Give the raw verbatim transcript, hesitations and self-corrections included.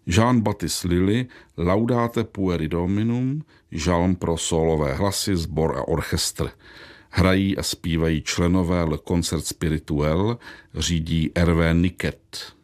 Jean-Baptiste Lully, Laudate pueri Dominum, žalm pro sólové hlasy, sbor a orchestr. Hrají a zpívají členové Le Concert Spirituel, řídí Hervé Niquet.